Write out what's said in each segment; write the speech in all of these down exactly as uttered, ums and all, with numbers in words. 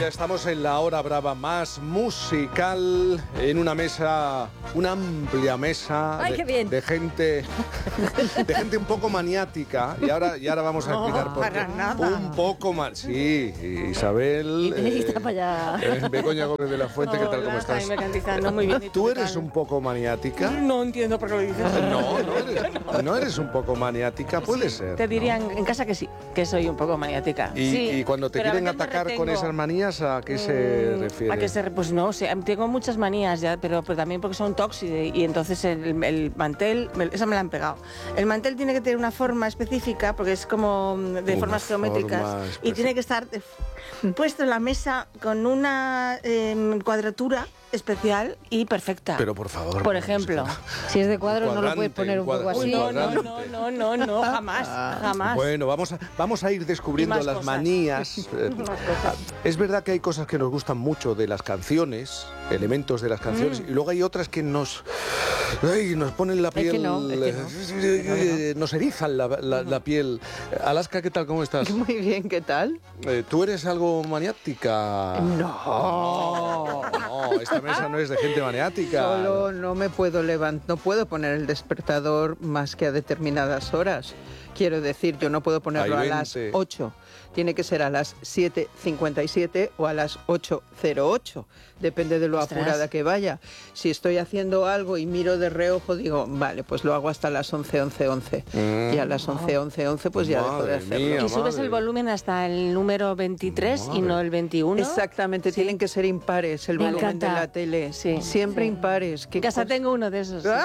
ya estamos en la hora brava más musical, en una mesa, una amplia mesa. Ay, de, qué bien. de gente, de gente un poco maniática. Y ahora, y ahora vamos a explicar No, por qué. para nada. Un poco más. Sí, Isabel. Y está para allá. eh, Begoña Gómez de la Fuente, ¿qué tal? ¿Cómo Hola, estás? Jaime Cantizano, muy bien. ¿Y ¿Tú qué eres tal? un poco maniática? No entiendo por qué lo dices. No, no eres, no eres un poco maniática, puede ser. Te ¿no? dirían en casa que sí, que soy un poco maniática. Y, Sí, y cuando te pero a quieren veces me atacar con retengo. esas manías, ¿a qué se Mm, refiere? ¿A qué se re- Pues no, o sea, tengo muchas manías ya, pero, pero también porque son tóxicas y entonces el, el mantel, me- esa me la han pegado. El mantel tiene que tener una forma específica porque es como de Una formas geométricas forma y tiene que estar eh, puesto en la mesa con una eh, cuadratura especial y perfecta. Pero por favor. Por ejemplo. Si es de cuadros no lo puedes Cuadrante, poner un poco cuadra- así. Uy, no, no, cuadrante. no, no, no, no, jamás, jamás. Bueno, vamos a, vamos a ir descubriendo Y más las cosas. manías. Eh, Más cosas. Es verdad que hay cosas que nos gustan mucho de las canciones, elementos de las canciones, Mm. y luego hay otras que nos, ay, nos ponen la Es piel, que no, es que no. eh, nos erizan la, la- la piel. Alaska, ¿qué tal? ¿Cómo estás? Muy bien, ¿qué tal? Eh, ¿Tú eres algo maniática? No, no, esta mesa no es de gente maniática. Solo no me puedo levantar, no puedo poner el despertador más que a determinadas horas. Quiero decir, yo no puedo ponerlo Ay, a las vente. ocho. Tiene que ser a las siete cincuenta y siete o a las ocho cero ocho. Depende de lo Ostras. apurada que vaya. Si estoy haciendo algo y miro de reojo, digo, vale, pues lo hago hasta las once, once, once. Mm. Y a las once, once, once, pues ya dejo de Madre hacerlo. mía. Y subes madre. el volumen hasta el número veintitrés y Madre. no el veintiuno. Exactamente, tienen que ser impares el Me volumen de encanta. la tele. Sí. Siempre Sí. impares. ¿Qué En casa cosa? tengo uno de esos. sí. Ah,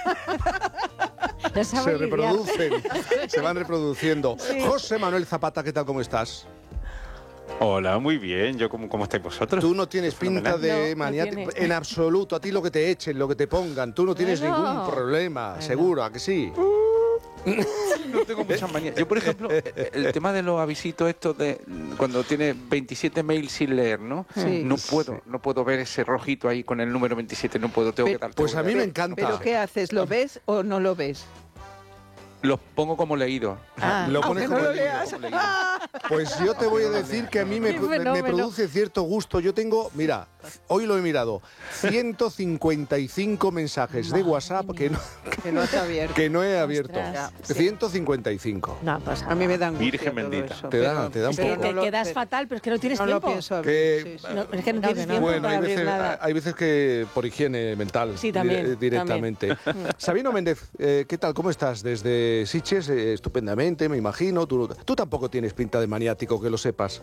No sabe Se lidiar. reproducen, se van reproduciendo. José Manuel Zapata, ¿qué tal? ¿Cómo estás? Hola, muy bien. ¿Yo cómo, cómo estáis vosotros? Tú no tienes pinta Fenomenal. de No, no maniático, tiene. en absoluto. A ti lo que te echen, lo que te pongan, tú no tienes Bueno. ningún problema, seguro, ¿a que sí? No tengo muchas manías. Yo, por ejemplo, el tema de los avisitos estos de cuando tiene veintisiete mails sin leer, ¿no? Sí. No puedo, no puedo ver ese rojito ahí con el número veintisiete, no puedo, tengo Pe- que dar. Pues tengo a que mí dar. me encanta. ¿Pero qué haces? ¿Lo ves o no lo ves? Los pongo como leído. Ah, Lo pones aunque no como lo leído. leas. Como leído. Pues yo te voy a decir que a mí me, Qué me- me fenómeno. produce cierto gusto. Yo tengo, mira, hoy lo he mirado, ciento cincuenta y cinco mensajes de WhatsApp que no, Que no has abierto. que no he abierto. Ostras, sí. ciento cincuenta y cinco. No pasa A mí me nada. dan angustia Virgen todo bendita. eso, Te da- pero- te da un pero Que poco. te no lo- quedas pero fatal, pero es que no tienes no tiempo. lo pienso Que- abrir. sí, sí. No, es que no No, tienes que no. tiempo Bueno, para hay abrir veces, nada. hay veces que por higiene mental Sí, también, dire- directamente. Sabino Méndez, eh, ¿qué tal? ¿Cómo estás? Desde Sitges, eh, estupendamente, me imagino. Tú, tú tampoco tienes pinta de maniático, que lo sepas.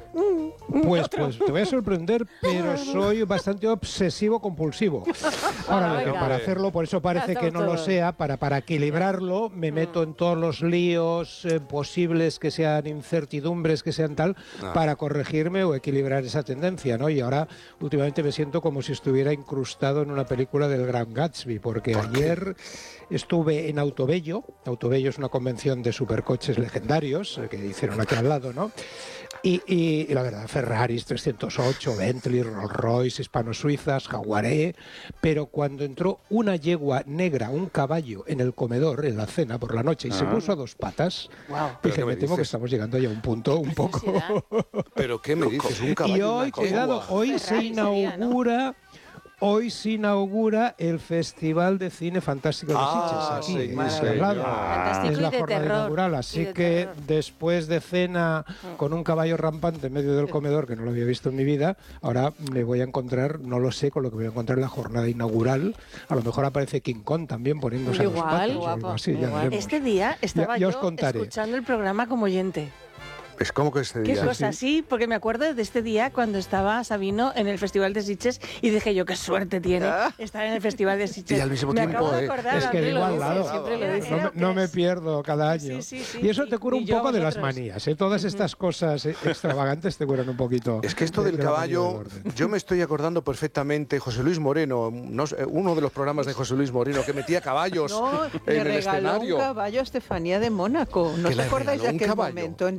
Pues, pues te voy a sorprender, pero soy bastante obsesivo compulsivo. Ahora, lo que venga. para hacerlo, por eso parece Ya que no estamos lo todos. sea, para, para equilibrarlo, me meto en todos los líos eh, posibles que sean incertidumbres, que sean tal, Ah. para corregirme o equilibrar esa tendencia, ¿no? Y ahora, últimamente me siento como si estuviera incrustado en una película del Gran Gatsby, porque ayer estuve en Autobello. Autobello es una convención de supercoches legendarios eh, que hicieron aquí al lado, ¿no? Y, y- y la verdad, Ferraris trescientos ocho, Bentley, Rolls Royce, hispano-suizas, Jaguaré, pero cuando entró una yegua negra, un caballo, en el comedor, en la cena por la noche, y se Ah. puso a dos patas, Guau. ¿Pero dije, qué me me temo que dices? estamos llegando ya a un punto un poco... necesidad? ¿Pero qué me dices? Un caballo. Y una hoy, yegua. cuidado, hoy se Ferrari sería, ¿no? inaugura... Hoy se inaugura el Festival de Cine Fantástico de Ah, Sitges, aquí, sí, al señor. lado. Fantástico Es y la de jornada terror. inaugural, Y así de que terror. después de cena con un caballo rampante en medio del comedor, que no lo había visto en mi vida, ahora me voy a encontrar, no lo sé, con lo que me voy a encontrar en la jornada inaugural. A lo mejor aparece King Kong también poniéndose a dos Igual, patas o guapo, algo así, ya igual. veremos. Este día estaba Ya- ya os yo contaré. escuchando el programa como oyente. Es como que este Qué día. cosa, sí, porque me acuerdo de este día cuando estaba Sabino en el Festival de Sitges y dije yo, qué suerte tiene estar en el Festival de Sitges. Y al mismo me tiempo, acabo de ¿eh? acordar, Es que Andrés vivo lo al dice, lado. siempre lo Era- dice. No, me- Creo no que me es. pierdo cada año. Sí, sí, sí, y eso sí. te cura Y un yo a poco de las vosotros. manías, ¿eh? Todas estas cosas eh, extravagantes te curan un poquito. Es que esto de- del de la manía caballo, del orden. yo me estoy acordando perfectamente, José Luis Moreno, no sé, uno de los programas de José Luis Moreno, que metía caballos No, en le el regaló escenario. un caballo a Estefanía de Mónaco. ¿No ¿Que os le acordáis regaló de un aquel caballo? momento en No. televisión?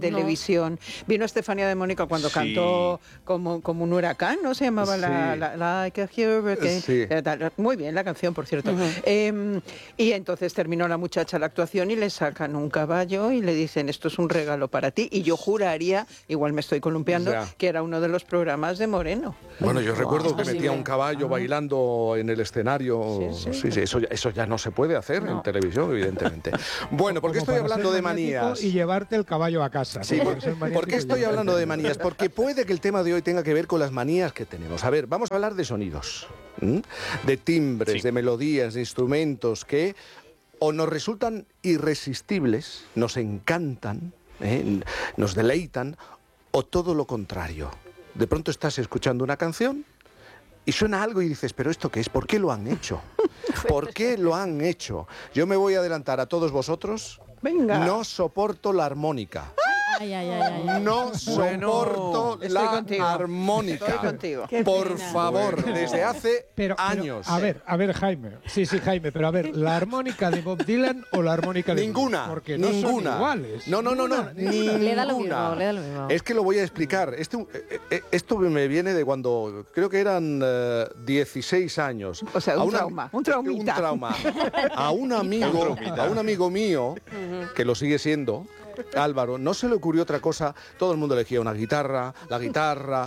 tensión. Vino Estefanía de Mónica cuando Sí. cantó como, como un huracán, ¿no? Se llamaba la, Sí. la, Like a Hurricane. Sí. Eh, tal. Muy bien la canción, por cierto. Eh, y entonces terminó la muchacha la actuación y le sacan un caballo y le dicen, esto es un regalo para ti. Y yo juraría, igual me estoy columpiando, Ya. que era uno de los programas de Moreno. Bueno, yo recuerdo que posible. metía un caballo bailando en el escenario. Sí, sí, eso, ya, eso ya no se puede hacer en televisión, evidentemente. Bueno, ¿por qué Como estoy para hablando ser de maniático manías? Y llevarte el caballo a casa. Sí, ¿no? por, Para ser maniático ¿por qué y estoy llevarte hablando el de caballo. manías? Porque puede que el tema de hoy tenga que ver con las manías que tenemos. A ver, vamos a hablar de sonidos, ¿m? de timbres, Sí. de melodías, de instrumentos que o nos resultan irresistibles, nos encantan, ¿eh? nos deleitan, o todo lo contrario. De pronto estás escuchando una canción y suena algo y dices, ¿pero esto qué es? ¿Por qué lo han hecho? ¿Por qué lo han hecho? Yo me voy a adelantar a todos vosotros. Venga. No soporto la armónica. Ay, ay, ay, ay, ay. No soporto Estoy la contigo. armónica. Estoy contigo. Qué Por pena. favor, Bueno. desde hace Pero, pero, años. a ver, a ver, Jaime. Sí, sí, Jaime, pero a ver, ¿la armónica de Bob Dylan o la armónica de Ninguna, Porque no ninguna. son iguales. No, no, no, no, Ninguna, ninguna. Le da lo ninguna. mismo, le da lo mismo. Es que lo voy a explicar. Este, eh, eh, esto me viene de cuando creo que eran eh, dieciséis años. O sea, un A una- trauma, un traumita. Un trauma. A un amigo, a un amigo mío, que lo sigue siendo, Álvaro, no se le ocurrió otra cosa. Todo el mundo elegía una guitarra, la guitarra,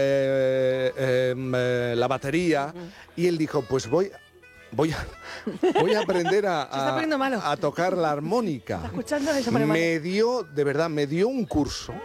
eh, eh, eh, la batería. Y él dijo, pues voy, voy, a, voy a aprender a, está a- poniendo malo. a tocar la armónica. Escuchando eso pone malo. Me dio, de verdad, me dio un curso.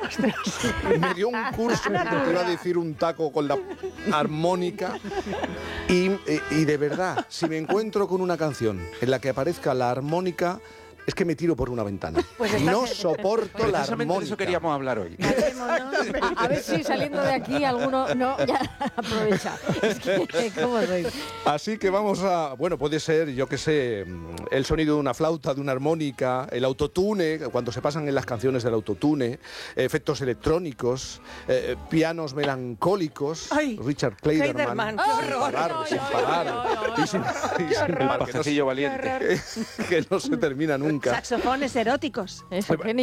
Me dio un curso, te iba a decir un taco con la armónica. Y, y- y de verdad, si me encuentro con una canción en la que aparezca la armónica, es que me tiro por una ventana. Pues está- No soporto la Precisamente de armónica. eso queríamos hablar hoy. A, a ver si saliendo de aquí alguno no ya aprovecha. Es que cómo soy. Así que vamos a, bueno, puede ser, yo qué sé, el sonido de una flauta, de una armónica, el autotune, cuando se pasan en las canciones del autotune, efectos electrónicos, eh, pianos melancólicos, Ay, Richard Clayderman, Clayderman, qué sin horror. parar, sin parar, y sin, y sin El parar, que no, pajecillo valiente. que no se termina nunca. Saxofones eróticos. Eso, Kenny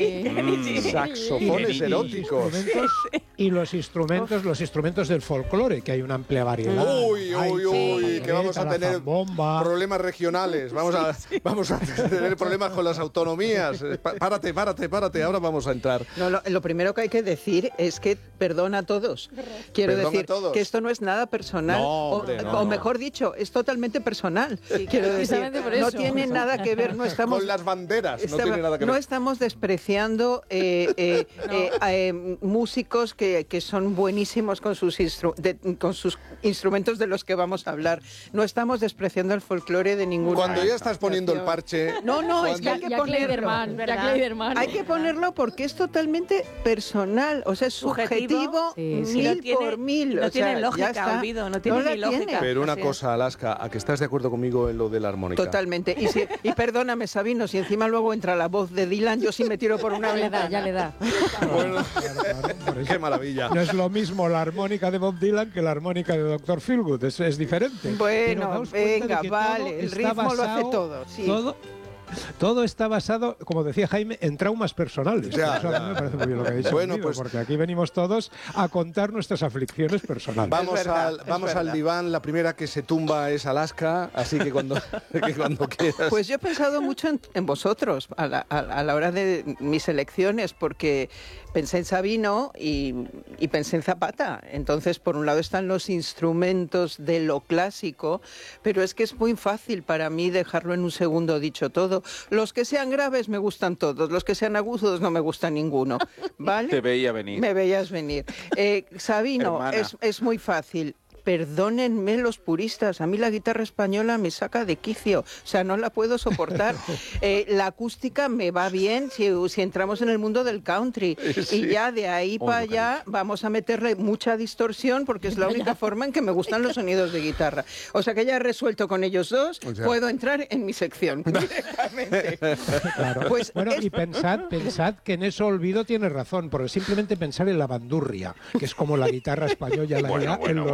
G. Saxofones Y- eróticos. Instrumentos, y los instrumentos, los instrumentos del folclore, que hay una amplia variedad. Uy, Hay uy, uy, la que vamos a la tener zambomba. problemas regionales, vamos a, vamos a tener problemas con las autonomías. Pa- Párate, párate, párate, ahora vamos a entrar. No, lo, lo primero que hay que decir es que perdona a todos. Quiero Perdona decir a todos. que esto no es nada personal, No, o, hombre, no, o no. mejor dicho, es totalmente personal. Quiero decir, Precisamente por no eso. tiene nada que ver, no estamos Con las banderas, no Estaba- tiene nada que no ver. estamos despreciando eh, eh, eh, eh, músicos que, que son buenísimos con sus, instru- de- con sus instrumentos de los que vamos a hablar. No estamos despreciando el folclore de ninguna. Cuando ya estás poniendo el parche. No, no, es que Ya, hay que ya ponerlo. Clayderman, ya ¿verdad? Clayderman. Hay que ponerlo porque es totalmente personal, o sea, es Subjetivo. subjetivo, Sí, sí. mil No tiene- por mil. no o sea, tiene ya lógica, está. Olvido, no tiene la ni lógica. tiene. Pero una Así es. cosa, Alaska, ¿a que estás de acuerdo conmigo en lo de la armónica? Totalmente. Y, si- y perdóname, Sabino, si encima luego entra la voz de Dylan, yo sí me tiro por una Ya le da, ventana. ya le da. Bueno, Claro, claro, por eso. qué maravilla. No es lo mismo la armónica de Bob Dylan que la armónica de doctor Feelgood, es, es diferente. Pero Bueno, daos cuenta de venga, que vale, todo el está ritmo lo hace basado- todo, sí. Todo, todo está basado, como decía Jaime, en traumas personales. Ya, Por eso a mí ya. me parece muy bien lo que ha dicho. Bueno, Guido, pues- porque aquí venimos todos a contar nuestras aflicciones personales. Vamos, Es verdad, al, es vamos al verdad. diván, la primera que se tumba es Alaska, así que cuando, que cuando quieras. Pues yo he pensado mucho en, en vosotros a la, a- a la hora de mis elecciones, porque pensé en Sabino y, y pensé en Zapata. Entonces, por un lado están los instrumentos de lo clásico, pero es que es muy fácil para mí dejarlo en un segundo dicho todo. Los que sean graves me gustan todos, los que sean agudos no me gusta ninguno. ¿Vale? Te veía venir. Me veías venir. Eh, Sabino, Hermana. es, es muy fácil. Perdónenme los puristas, a mí la guitarra española me saca de quicio, o sea, no la puedo soportar. Eh, la acústica me va bien si, si entramos en el mundo del country y ya de ahí para lo que allá vamos a meterle mucha distorsión porque es la única forma en que me gustan los sonidos de guitarra. O sea que ya he resuelto con ellos dos, O sea- puedo entrar en mi sección directamente. Claro. Pues bueno, es- y pensad, pensad que en eso Olvido tiene razón, porque simplemente pensar en la bandurria, que es como la guitarra española la Bueno, en bueno, lo bueno, radical. bueno,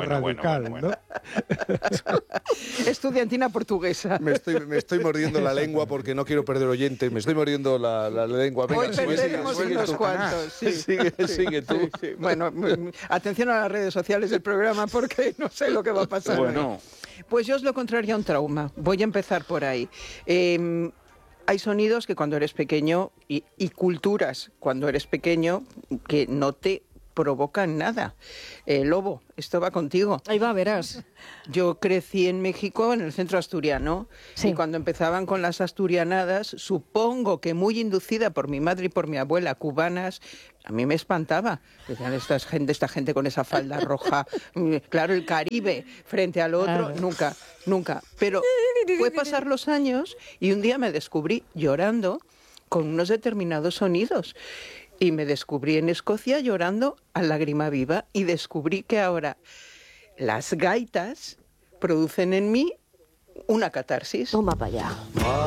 local, bueno, bueno. ¿no? Estudiantina portuguesa. Me estoy, me estoy mordiendo la lengua porque no quiero perder oyentes. Me estoy mordiendo la, la lengua. Venga, Hoy sigue, perderemos sigue, sigue unos tú. cuantos. Sí, Sigue, sí, sigue tú. sí, sí. Bueno, mm, atención a las redes sociales del programa porque no sé lo que va a pasar. Bueno. Pues yo os lo contrario a un trauma. Voy a empezar por ahí. Eh, hay sonidos que cuando eres pequeño y, y culturas cuando eres pequeño que no te provocan nada. Eh, Lobo, esto va contigo. Ahí va, verás. Yo crecí en México, en el centro asturiano, Sí. y cuando empezaban con las asturianadas, supongo que muy inducida por mi madre y por mi abuela, cubanas, a mí me espantaba. Decían, esta gente, esta gente con esa falda roja, claro, el Caribe frente al otro, Claro. nunca, nunca. Pero fue pasar los años y un día me descubrí llorando con unos determinados sonidos. Y me descubrí en Escocia llorando a lágrima viva y descubrí que ahora las gaitas producen en mí una catarsis. Toma para allá.